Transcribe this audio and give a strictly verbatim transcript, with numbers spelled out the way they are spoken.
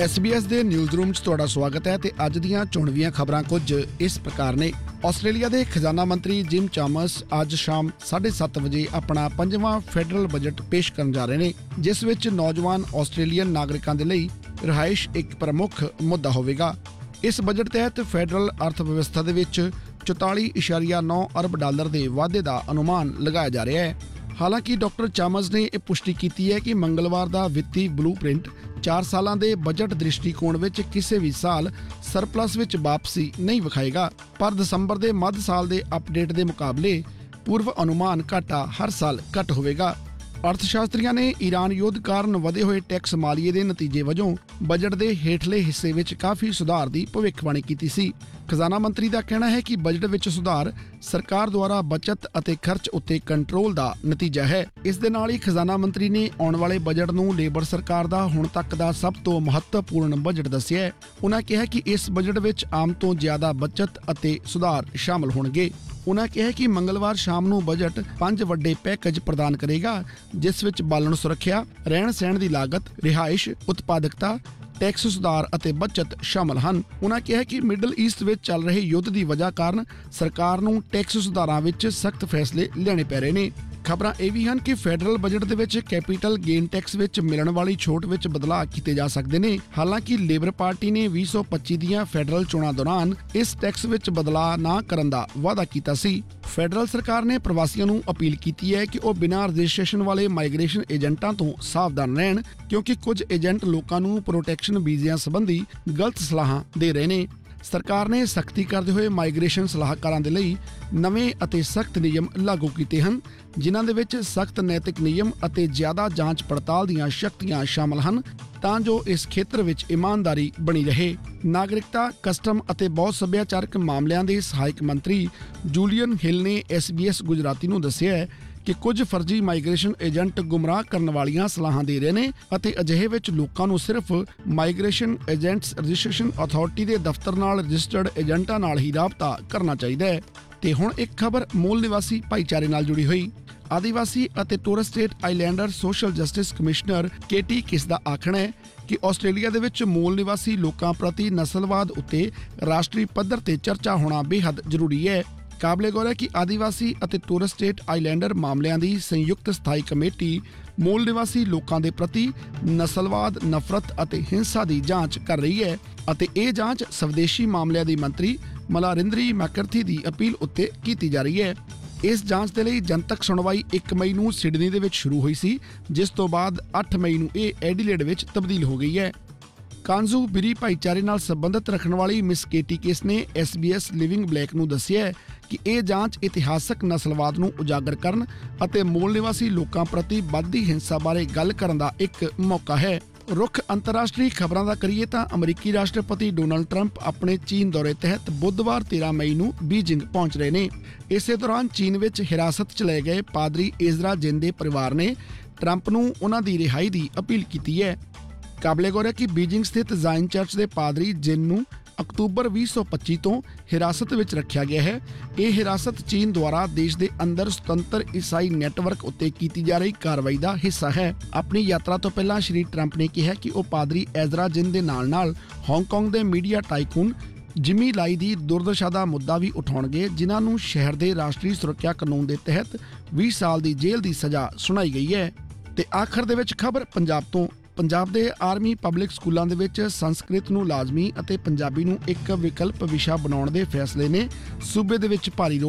S B S ਦੇ news room 'ਚ ਤੁਹਾਡਾ ਸਵਾਗਤ ਹੈ ਤੇ ਅੱਜ ਦੀਆਂ ਚੁਣਵੀਆਂ ਖਬਰਾਂ ਕੁਝ ਇਸ ਪ੍ਰਕਾਰ ਨੇ। ਆਸਟ੍ਰੇਲੀਆ ਦੇ ਖਜ਼ਾਨਾ ਮੰਤਰੀ ਜਿਮ ਚਾਮਸ ਅੱਜ ਸ਼ਾਮ ਸਾਢੇ ਸੱਤ ਵਜੇ ਆਪਣਾ ਪੰਜਵਾਂ ਫੈਡਰਲ ਬਜਟ ਪੇਸ਼ ਕਰਨ ਜਾ ਰਹੇ ਨੇ, ਜਿਸ ਵਿੱਚ ਨੌਜਵਾਨ ਆਸਟ੍ਰੇਲੀਅਨ ਨਾਗਰਿਕਾਂ ਦੇ ਲਈ ਰਿਹਾਇਸ਼ ਇੱਕ ਪ੍ਰਮੁੱਖ ਮੁੱਦਾ ਹੋਵੇਗਾ। ਇਸ ਬਜਟ ਤਹਿਤ ਫੈਡਰਲ ਅਰਥ ਵਿਵਸਥਾ ਦੇ ਵਿੱਚ ਚੁਤਾਲੀ ਇਸ਼ਾਰੀਆ ਨੌ ਅਰਬ ਡਾਲਰ ਦੇ ਵਾਧੇ ਦਾ ਅਨੁਮਾਨ ਲਗਾਇਆ ਜਾ ਰਿਹਾ ਹੈ। ਹਾਲਾਂਕਿ ਡਾਕਟਰ ਚਾਮਸ ਨੇ ਇਹ ਪੁਸ਼ਟੀ ਕੀਤੀ ਹੈ ਕਿ ਮੰਗਲਵਾਰ ਦਾ ਵਿੱਤੀ ਬਲੂਪ੍ਰਿੰਟ ਚਾਰ ਸਾਲਾਂ ਦੇ ਬਜਟ ਦ੍ਰਿਸ਼ਟੀਕੋਣ ਵਿੱਚ ਕਿਸੇ ਵੀ ਸਾਲ ਸਰਪਲਸ ਵਿੱਚ ਵਾਪਸੀ ਨਹੀਂ ਵਿਖਾਏਗਾ, ਪਰ ਦਸੰਬਰ ਦੇ ਮੱਧ ਸਾਲ ਦੇ ਅਪਡੇਟ ਦੇ ਮੁਕਾਬਲੇ ਪੂਰਵ ਅਨੁਮਾਨ ਘਾਟਾ ਹਰ ਸਾਲ ਘੱਟ ਹੋਵੇਗਾ। ਅਰਥ ਸ਼ਾਸਤਰੀਆਂ ਨੇ ਈਰਾਨ ਯੁੱਧ ਕਾਰਨ ਵਧੇ ਹੋਏ ਟੈਕਸ ਮਾਲੀਏ ਦੇ ਨਤੀਜੇ ਵਜੋਂ ਬਜਟ ਦੇ ਹੇਠਲੇ ਹਿੱਸੇ ਵਿੱਚ ਕਾਫੀ ਸੁਧਾਰ ਦੀ ਭਵਿੱਖਬਾਣੀ ਕੀਤੀ ਸੀ। ਖਜ਼ਾਨਾ ਮੰਤਰੀ ਦਾ ਕਹਿਣਾ ਹੈ ਕਿ ਬਜਟ ਵਿੱਚ ਸੁਧਾਰ ਸਰਕਾਰ ਦੁਆਰਾ ਬਚਤ ਅਤੇ ਖਰਚ ਉੱਤੇ ਕੰਟਰੋਲ ਦਾ ਨਤੀਜਾ ਹੈ। ਇਸ ਦੇ ਨਾਲ ਹੀ ਖਜ਼ਾਨਾ ਮੰਤਰੀ ਨੇ ਆਉਣ ਵਾਲੇ ਬਜਟ ਨੂੰ ਲੇਬਰ ਸਰਕਾਰ ਦਾ ਹੁਣ ਤੱਕ ਦਾ ਸਭ ਤੋਂ ਮਹੱਤਵਪੂਰਨ ਬਜਟ ਦੱਸਿਆ ਹੈ। ਉਨ੍ਹਾਂ ਕਿਹਾ ਕਿ ਇਸ ਬਜਟ ਵਿੱਚ ਆਮ ਤੋਂ ਜ਼ਿਆਦਾ ਬਚਤ ਅਤੇ ਸੁਧਾਰ ਸ਼ਾਮਲ ਹੋਣਗੇ। ਉਨ੍ਹਾਂ ਕਿਹਾ ਕਿ ਮੰਗਲਵਾਰ ਸ਼ਾਮ ਨੂੰ ਬਜਟ ਪੰਜ ਵੱਡੇ ਪੈਕੇਜ ਪ੍ਰਦਾਨ ਕਰੇਗਾ, ਜਿਸ ਵਿੱਚ ਬਾਲਣ ਸੁਰੱਖਿਆ, ਰਹਿਣ ਸਹਿਣ ਦੀ ਲਾਗਤ, ਰਿਹਾਇਸ਼, ਉਤਪਾਦਕਤਾ, ਟੈਕਸ ਸੁਧਾਰ ਅਤੇ ਬਚਤ ਸ਼ਾਮਲ ਹਨ। ਉਨ੍ਹਾਂ ਕਿਹਾ ਕਿ ਮਿਡਲ ਈਸਟ ਵਿੱਚ ਚੱਲ ਰਹੇ ਯੁੱਧ ਦੀ ਵਜ੍ਹਾ ਕਾਰਨ ਸਰਕਾਰ ਨੂੰ ਟੈਕਸ ਸੁਧਾਰਾਂ ਵਿੱਚ ਸਖਤ ਫੈਸਲੇ ਲੈਣੇ ਪੈ ਰਹੇ ਨੇ। ਖਬਰਾਂ ਇਹ ਵੀ ਹਨ ਕਿ ਫੈਡਰਲ ਬਜਟ ਦੇ ਵਿੱਚ ਕੈਪੀਟਲ ਗੇਨ ਟੈਕਸ ਵਿੱਚ ਮਿਲਣ ਵਾਲੀ ਛੋਟ ਵਿੱਚ ਬਦਲਾਅ ਕੀਤੇ ਜਾ ਸਕਦੇ ਨੇ। ਹਾਲਾਂਕਿ ਲੇਬਰ ਪਾਰਟੀ ਨੇ ਵੀਹ ਸੌ ਪੱਚੀ ਦੀਆਂ ਫੈਡਰਲ ਚੋਣਾਂ ਦੌਰਾਨ ਇਸ ਟੈਕਸ ਵਿੱਚ ਬਦਲਾਅ ਨਾ ਕਰਨ ਦਾ ਵਾਅਦਾ ਕੀਤਾ ਸੀ। ਫੈਡਰਲ ਸਰਕਾਰ ਨੇ ਪ੍ਰਵਾਸੀਆਂ ਨੂੰ ਅਪੀਲ ਕੀਤੀ ਹੈ ਕਿ ਉਹ ਬਿਨਾਂ ਰਜਿਸਟ੍ਰੇਸ਼ਨ ਵਾਲੇ ਮਾਈਗ੍ਰੇਸ਼ਨ ਏਜੰਟਾਂ ਤੋਂ ਸਾਵਧਾਨ ਰਹਿਣ, ਕਿਉਂਕਿ ਕੁਝ ਏਜੰਟ ਲੋਕਾਂ ਨੂੰ ਪ੍ਰੋਟੈਕਸ਼ਨ ਵੀਜ਼ਿਆਂ ਸੰਬੰਧੀ ਗਲਤ ਸਲਾਹਾਂ ਦੇ ਰਹੇ ਨੇ। ਸਰਕਾਰ ਨੇ ਸਖਤੀ ਕਰਦੇ ਹੋਏ ਮਾਈਗ੍ਰੇਸ਼ਨ ਸਲਾਹਕਾਰਾਂ ਦੇ ਲਈ ਨਵੇਂ ਅਤੇ ਸਖਤ ਨਿਯਮ ਲਾਗੂ ਕੀਤੇ ਹਨ, ਜਿਨ੍ਹਾਂ ਦੇ ਵਿੱਚ ਸਖਤ ਨੈਤਿਕ ਨਿਯਮ ਅਤੇ ਜ਼ਿਆਦਾ ਜਾਂਚ ਪੜਤਾਲ ਦੀਆਂ ਸ਼ਕਤੀਆਂ ਸ਼ਾਮਲ ਹਨ, ਤਾਂ ਜੋ ਇਸ ਖੇਤਰ ਵਿੱਚ ਇਮਾਨਦਾਰੀ ਬਣੀ ਰਹੇ। ਨਾਗਰਿਕਤਾ, ਕਸਟਮ ਅਤੇ ਬਹੁ ਸੱਭਿਆਚਾਰਕ ਮਾਮਲਿਆਂ ਦੇ ਸਹਾਇਕ ਮੰਤਰੀ ਜੂਲੀਅਨ ਹਿਲ ਨੇ ਐਸ ਬੀ ਐਸ ਗੁਜਰਾਤੀ ਨੂੰ ਦੱਸਿਆ ਹੈ ਕਿ ਕੁਝ ਫਰਜ਼ੀ ਮਾਈਗ੍ਰੇਸ਼ਨ ਏਜੰਟ ਗੁੰਮਰਾਹ ਕਰਨ ਵਾਲੀਆਂ ਸਲਾਹਾਂ ਦੇ ਰਹੇ ਨੇ ਅਤੇ ਅਜਿਹੇ ਵਿੱਚ ਲੋਕਾਂ ਨੂੰ ਸਿਰਫ ਮਾਈਗ੍ਰੇਸ਼ਨ ਏਜੰਟਸ ਰਜਿਸਟ੍ਰੇਸ਼ਨ ਅਥਾਰਟੀ ਦੇ ਦਫ਼ਤਰ ਨਾਲ ਰਜਿਸਟਰਡ ਏਜੰਟਾਂ ਨਾਲ ਹੀ ਰਾਬਤਾ ਕਰਨਾ ਚਾਹੀਦਾ ਹੈ। ਤੇ ਹੁਣ ਇੱਕ ਖਬਰ ਮੂਲ ਨਿਵਾਸੀ ਭਾਈਚਾਰੇ ਨਾਲ ਜੁੜੀ ਹੋਈ। ਆਦੀਵਾਸੀ ਅਤੇ Torres straight islander social justice commissioner KT ਕਿਸ ਦਾ ਆਖਣਾ ਹੈ ਕਿ ਆਸਟ੍ਰੇਲੀਆ ਦੇ ਵਿੱਚ ਮੂਲ ਨਿਵਾਸੀ ਲੋਕਾਂ ਪ੍ਰਤੀ ਨਸਲਵਾਦ ਉੱਤੇ ਰਾਸ਼ਟਰੀ ਪੱਧਰ ਤੇ ਚਰਚਾ ਹੋਣਾ ਬੇਹੱਦ ਜ਼ਰੂਰੀ ਹੈ। ਕਾਬਲੇ ਗੌਰ ਹੈ ਕਿ ਆਦੀਵਾਸੀ ਅਤੇ ਟੋਰਸ ਸਟ੍ਰੇਟ ਆਈਲੈਂਡਰ ਮਾਮਲਿਆਂ ਦੀ ਸੰਯੁਕਤ ਸਥਾਈ ਕਮੇਟੀ ਮੂਲ ਨਿਵਾਸੀ ਲੋਕਾਂ ਦੇ ਪ੍ਰਤੀ ਨਸਲਵਾਦ, ਨਫ਼ਰਤ ਅਤੇ ਹਿੰਸਾ ਦੀ ਜਾਂਚ ਕਰ ਰਹੀ ਹੈ ਅਤੇ ਇਹ ਜਾਂਚ ਸਵਦੇਸ਼ੀ ਮਾਮਲਿਆਂ ਦੀ ਮੰਤਰੀ ਮਲਾਰਿੰਦਰੀ ਮੈਕਰਥੀ ਦੀ ਅਪੀਲ ਉੱਤੇ ਕੀਤੀ ਜਾ ਰਹੀ ਹੈ। ਇਸ ਜਾਂਚ ਦੇ ਲਈ ਜਨਤਕ ਸੁਣਵਾਈ ਇੱਕ ਮਈ ਨੂੰ ਸਿਡਨੀ ਦੇ ਵਿੱਚ ਸ਼ੁਰੂ ਹੋਈ ਸੀ, ਜਿਸ ਤੋਂ ਬਾਅਦ ਅੱਠ ਮਈ ਨੂੰ ਇਹ ਐਡੀਲੇਡ ਵਿੱਚ ਤਬਦੀਲ ਹੋ ਗਈ ਹੈ। ਕਾਂਜੂ ਬਿਰੀ ਭਾਈਚਾਰੇ ਨਾਲ ਸੰਬੰਧਿਤ ਰੱਖਣ ਵਾਲੀ ਮਿਸ ਕੇਟੀ ਕਿਸ ਨੇ S B S living black ਨੂੰ ਦੱਸਿਆ ਹੈ ਕਿ ਇਹ ਜਾਂਚ ਇਤਿਹਾਸਕ ਨਸਲਵਾਦ ਨੂੰ ਉਜਾਗਰ ਕਰਨ ਅਤੇ ਮੂਲ ਨਿਵਾਸੀ ਲੋਕਾਂ ਪ੍ਰਤੀ ਵੱਧਦੀ ਹਿੰਸਾ ਬਾਰੇ ਗੱਲ ਕਰਨ ਦਾ ਇੱਕ ਮੌਕਾ ਹੈ। ਰੁੱਖ ਅੰਤਰਰਾਸ਼ਟਰੀ ਖਬਰਾਂ ਦਾ ਕਰੀਏ ਤਾਂ ਅਮਰੀਕੀ ਰਾਸ਼ਟਰਪਤੀ ਡੋਨਾਲਡ ਟਰੰਪ ਆਪਣੇ ਚੀਨ ਦੌਰੇ ਤਹਿਤ ਬੁੱਧਵਾਰ ਤੇਰਾਂ ਮਈ ਨੂੰ ਬੀਜਿੰਗ ਪਹੁੰਚ ਰਹੇ ਨੇ। ਇਸੇ ਦੌਰਾਨ ਚੀਨ ਵਿੱਚ ਹਿਰਾਸਤ 'ਚ ਲਏ ਗਏ ਪਾਦਰੀ ਇਜ਼ਰਾ ਜਿਨ ਦੇ ਪਰਿਵਾਰ ਨੇ ਟਰੰਪ ਨੂੰ ਉਹਨਾਂ ਦੀ ਰਿਹਾਈ ਦੀ ਅਪੀਲ ਕੀਤੀ ਹੈ। ਕਾਬਲੇ ਗੌਰ ਹੈ ਕਿ ਬੀਜਿੰਗ ਸਥਿਤ ਜ਼ਾਇਨ ਚਰਚ ਦੇ ਪਾਦਰੀ ਜਿਨ ਨੂੰ ਅਕਤੂਬਰ ਵੀਹ ਸੌ ਪੱਚੀ ਤੋਂ ਹਿਰਾਸਤ ਵਿੱਚ ਰੱਖਿਆ ਗਿਆ ਹੈ। ਇਹ ਹਿਰਾਸਤ ਚੀਨ ਦੁਆਰਾ ਦੇਸ਼ ਦੇ ਅੰਦਰ ਸੁਤੰਤਰ ਈਸਾਈ ਨੈਟਵਰਕ ਉੱਤੇ ਕੀਤੀ ਜਾ ਰਹੀ ਕਾਰਵਾਈ ਦਾ ਹਿੱਸਾ ਹੈ। ਆਪਣੀ ਯਾਤਰਾ ਤੋਂ ਪਹਿਲਾਂ ਸ਼੍ਰੀ ਟਰੰਪ ਨੇ ਕਿਹਾ ਕਿ ਉਹ ਪਾਦਰੀ ਐਜ਼ਰਾ ਜਿਨ ਦੇ ਨਾਲ ਨਾਲ ਹਾਂਗਕਾਂਗ ਦੇ ਮੀਡੀਆ ਟਾਈਕੂਨ ਜਿਮੀ ਲਾਈ ਦੀ ਦੁਰਦਸ਼ਾ ਦਾ ਮੁੱਦਾ ਵੀ ਉਠਾਉਣਗੇ, ਜਿਨ੍ਹਾਂ ਨੂੰ ਸ਼ਹਿਰ ਦੇ ਰਾਸ਼ਟਰੀ ਸੁਰੱਖਿਆ ਕਾਨੂੰਨ ਦੇ ਤਹਿਤ ਵੀਹ ਸਾਲ ਦੀ ਜੇਲ੍ਹ ਦੀ ਸਜ਼ਾ ਸੁਣਾਈ ਗਈ ਹੈ। ਤੇ ਆਖਰ ਦੇ ਵਿੱਚ ਖਬਰ ਪੰਜਾਬ ਤੋਂ। ਪੰਜਾਬ ਦੇ ਆਰਮੀ ਪਬਲਿਕ ਸਕੂਲਾਂ ਦੇ ਵਿੱਚ ਸੰਸਕ੍ਰਿਤ ਨੂੰ ਲਾਜ਼ਮੀ ਅਤੇ ਪੰਜਾਬੀ ਨੂੰ ਇੱਕ ਵਿਕਲਪ ਵਿਸ਼ਾ ਬਣਾਉਣ ਦੇ ਫੈਸਲੇ ਨੇ ਸੂਬੇ ਦੇ ਵਿੱਚ ਭਾਰੀ